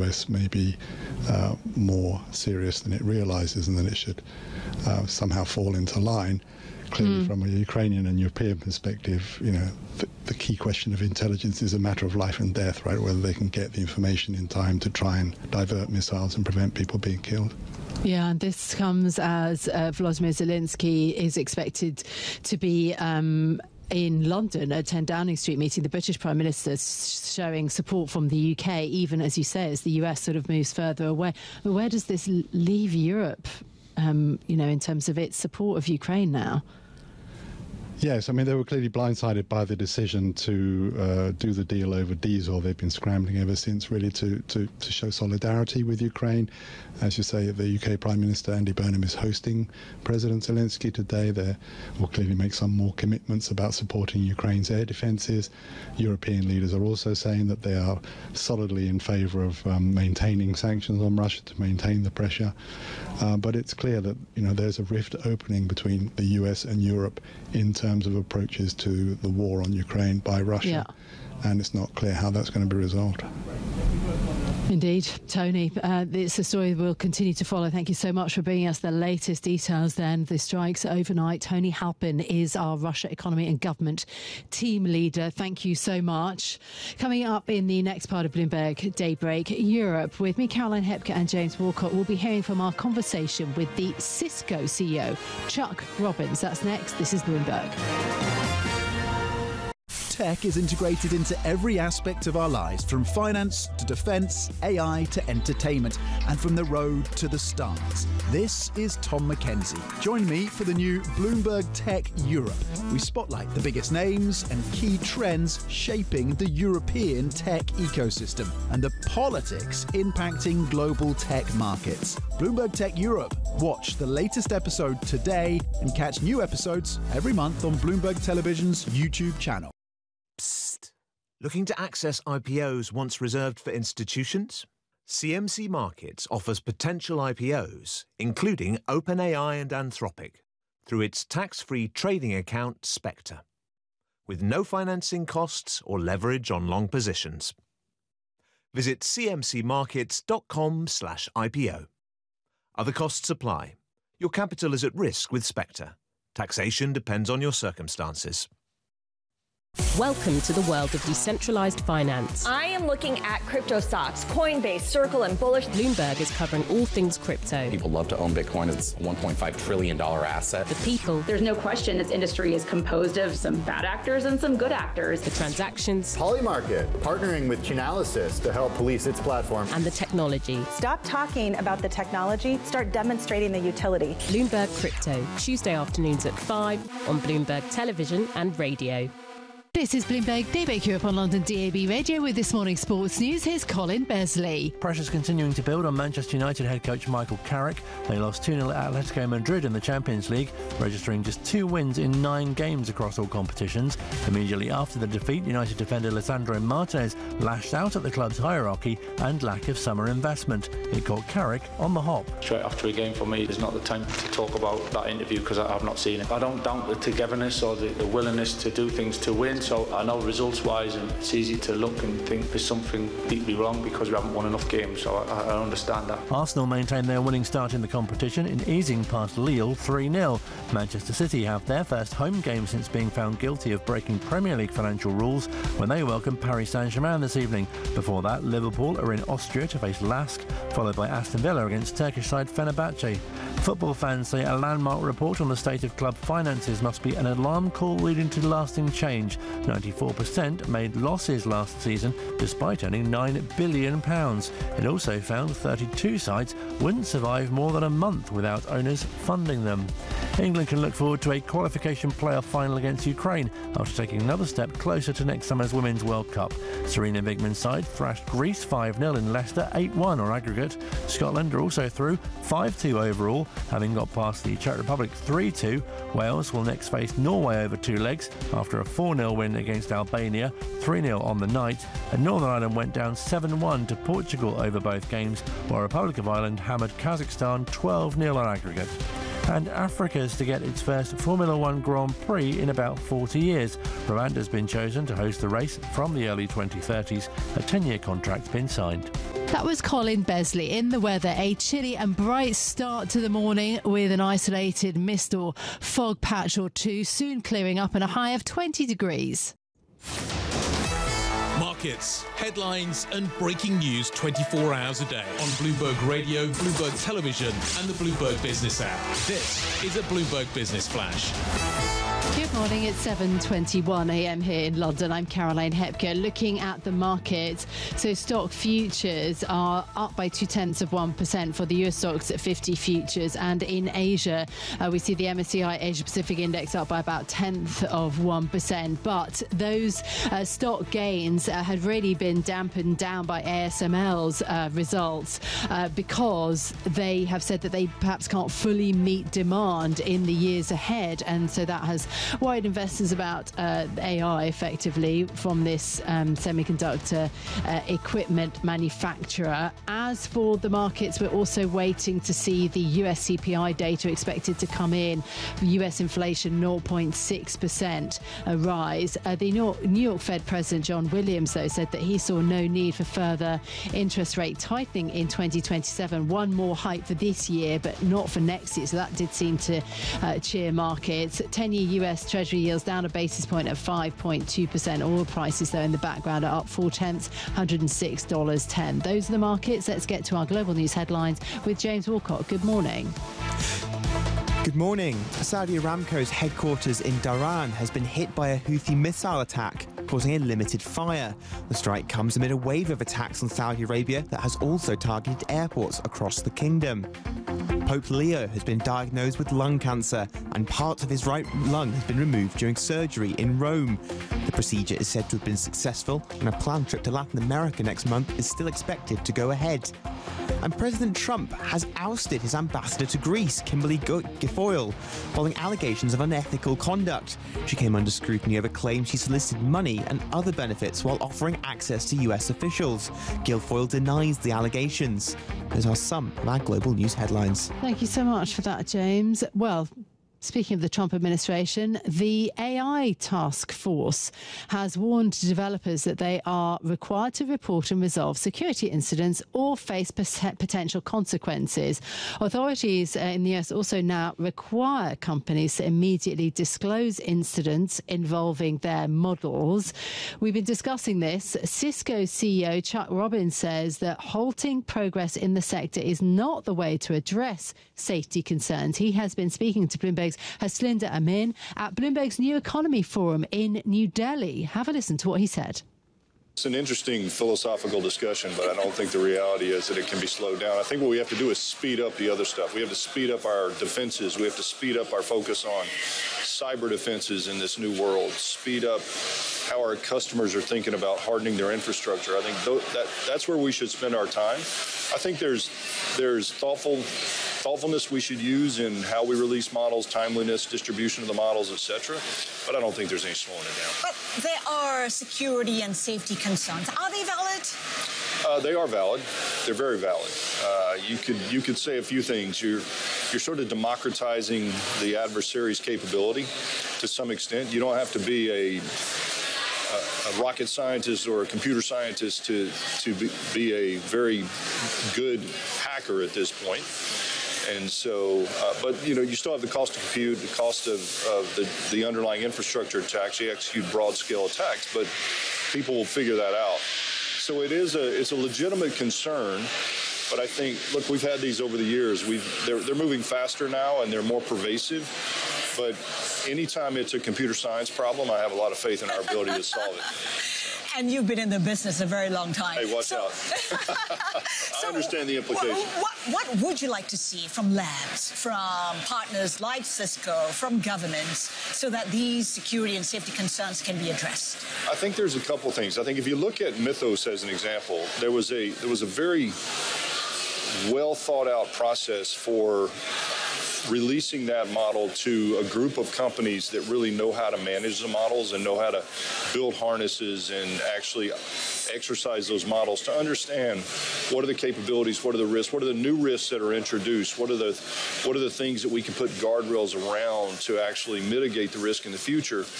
US may be more serious than it realises, and that it should somehow fall into line. Clearly, from a Ukrainian and European perspective, the key question of intelligence is a matter of life and death, right? Whether they can get the information in time to try and divert missiles and prevent people being killed. Yeah, and this comes as Volodymyr Zelensky is expected to be in London at 10 Downing Street meeting the British Prime Minister, showing support from the UK, even, as you say, as the US sort of moves further away. But where does this leave Europe, in terms of its support of Ukraine now? Yes, I mean, they were clearly blindsided by the decision to do the deal over diesel. They've been scrambling ever since, really, to show solidarity with Ukraine. As you say, the UK Prime Minister, Andy Burnham, is hosting President Zelensky today. They will clearly make some more commitments about supporting Ukraine's air defences. European leaders are also saying that they are solidly in favour of maintaining sanctions on Russia to maintain the pressure. But it's clear that, there's a rift opening between the US and Europe in terms of approaches to the war on Ukraine by Russia. And it's not clear how that's going to be resolved. Indeed. Tony, it's a story we'll continue to follow. Thank you so much for bringing us the latest details then. The strikes overnight. Tony Halpin is our Russia economy and government team leader. Thank you so much. Coming up in the next part of Bloomberg Daybreak Europe, with me, Caroline Hepker and James Walcott, we'll be hearing from our conversation with the Cisco CEO, Chuck Robbins. That's next. This is Bloomberg. Tech is integrated into every aspect of our lives, from finance to defence, AI to entertainment, and from the road to the stars. This is Tom Mackenzie. Join me for the new Bloomberg Tech Europe. We spotlight the biggest names and key trends shaping the European tech ecosystem and the politics impacting global tech markets. Bloomberg Tech Europe. Watch the latest episode today and catch new episodes every month on Bloomberg Television's YouTube channel. Psst. Looking to access IPOs once reserved for institutions? CMC Markets offers potential IPOs, including OpenAI and Anthropic, through its tax-free trading account, Spectre, with no financing costs or leverage on long positions. Visit cmcmarkets.com/IPO. Other costs apply. Your capital is at risk with Spectre. Taxation depends on your circumstances. Welcome to the world of decentralized finance. I am looking at crypto stocks, Coinbase, Circle, and Bullish. Bloomberg is covering all things crypto. People love to own Bitcoin. It's a $1.5 trillion asset. The people. There's no question this industry is composed of some bad actors and some good actors. The transactions. Polymarket, partnering with Chainalysis to help police its platform. And the technology. Stop talking about the technology. Start demonstrating the utility. Bloomberg Crypto, Tuesday afternoons at 5 on Bloomberg Television and Radio. This is Bloomberg Daybreak Europe on London DAB Radio with this morning's sports news. Here's Colin Besley. Pressure's continuing to build on Manchester United head coach Michael Carrick. They lost 2-0 at Atletico Madrid in the Champions League, registering just 2 wins in 9 games across all competitions. Immediately after the defeat, United defender Lisandro Martinez lashed out at the club's hierarchy and lack of summer investment. It caught Carrick on the hop. Straight after a game for me is not the time to talk about that interview because I've not seen it. I don't doubt the togetherness or the willingness to do things to win. So I know results-wise, and it's easy to look and think there's something deeply wrong because we haven't won enough games, so I understand that. Arsenal maintained their winning start in the competition in easing past Lille 3-0. Manchester City have their first home game since being found guilty of breaking Premier League financial rules when they welcome Paris Saint-Germain this evening. Before that, Liverpool are in Austria to face Lask, followed by Aston Villa against Turkish side Fenerbahce. Football fans say a landmark report on the state of club finances must be an alarm call leading to lasting change. 94% made losses last season despite earning £9 billion. It also found 32 sides wouldn't survive more than a month without owners funding them. England can look forward to a qualification playoff final against Ukraine after taking another step closer to next summer's Women's World Cup. Serena Wigman's side thrashed Greece 5-0 in Leicester, 8-1 on aggregate. Scotland are also through 5-2 overall, having got past the Czech Republic 3-2. Wales will next face Norway over 2 legs after a 4-0 win against Albania, 3-0 on the night, and Northern Ireland went down 7-1 to Portugal over both games, while Republic of Ireland hammered Kazakhstan 12-0 on aggregate. And Africa's to get its first Formula One Grand Prix in about 40 years. Rwanda's been chosen to host the race from the early 2030s. A 10-year contract's been signed. That was Colin Besley. In the weather, a chilly and bright start to the morning with an isolated mist or fog patch or two, soon clearing up and a high of 20 degrees. Markets, headlines and breaking news 24 hours a day on Bloomberg Radio, Bloomberg Television and the Bloomberg Business app. This is a Bloomberg Business Flash. Good morning, it's 7:21 a.m. here in London. I'm Caroline Hepker. Looking at the markets, so stock futures are up by 0.2% for the US stocks at 50 futures, and in Asia we see the MSCI Asia Pacific Index up by about 0.1%, but those stock gains had really been dampened down by ASML's results because they have said that they perhaps can't fully meet demand in the years ahead, and so that has worried investors about AI effectively from this semiconductor equipment manufacturer. As for the markets, we're also waiting to see the US CPI data expected to come in. US inflation 0.6% a rise. The New York Fed President John Williams, though, said that he saw no need for further interest rate tightening in 2027. One more hike for this year, but not for next year. So that did seem to cheer markets. 10-year US Treasury yields down a basis point at 5.2%. Oil prices, though, in the background are up 0.4, $106.10. Those are the markets. Let's get to our global news headlines with James Walcott. Good morning. Good morning. Saudi Aramco's headquarters in Dhahran has been hit by a Houthi missile attack, causing a limited fire. The strike comes amid a wave of attacks on Saudi Arabia that has also targeted airports across the kingdom. Pope Leo has been diagnosed with lung cancer, and part of his right lung has been removed during surgery in Rome. The procedure is said to have been successful, and a planned trip to Latin America next month is still expected to go ahead. And President Trump has ousted his ambassador to Greece, Kimberly Guilfoyle, following allegations of unethical conduct. She came under scrutiny over claims she solicited money and other benefits while offering access to US officials. Guilfoyle denies the allegations. Those are some of our global news headlines. Thank you so much for that, James. Well, speaking of the Trump administration, the AI task force has warned developers that they are required to report and resolve security incidents or face potential consequences. Authorities in the US also now require companies to immediately disclose incidents involving their models. We've been discussing this. Cisco CEO Chuck Robbins says that halting progress in the sector is not the way to address safety concerns. He has been speaking to Bloomberg's Haslinda Amin at Bloomberg's New Economy Forum in New Delhi. Have a listen to what he said. It's an interesting philosophical discussion, but I don't think the reality is that it can be slowed down. I think what we have to do is speed up the other stuff. We have to speed up our defenses. We have to speed up our focus on cyber defenses in this new world, speed up how our customers are thinking about hardening their infrastructure. I think that's where we should spend our time. I think there's thoughtfulness we should use in how we release models, timeliness, distribution of the models, etc. But I don't think there's any slowing it down. But there are security and safety concerns. Are they valid? They are valid. They're very valid. You could say a few things. You're sort of democratizing the adversary's capability to some extent. You don't have to be a rocket scientist or a computer scientist to be a very good hacker at this point. And so, but you still have the cost of compute, the cost of the underlying infrastructure to actually execute broad-scale attacks. But people will figure that out. So it's a legitimate concern. But I think, look, we've had these over the years. They're moving faster now and they're more pervasive. But anytime it's a computer science problem, I have a lot of faith in our ability to solve it. And you've been in the business a very long time. Hey, watch out. I understand the implications. What would you like to see from labs, from partners like Cisco, from governments, so that these security and safety concerns can be addressed? I think there's a couple things. I think if you look at Mythos as an example, there was a very well thought out process for releasing that model to a group of companies that really know how to manage the models and know how to build harnesses and actually exercise those models to understand what are the capabilities, what are the risks, what are the new risks that are introduced, what are the things that we can put guardrails around to actually mitigate the risk in the future.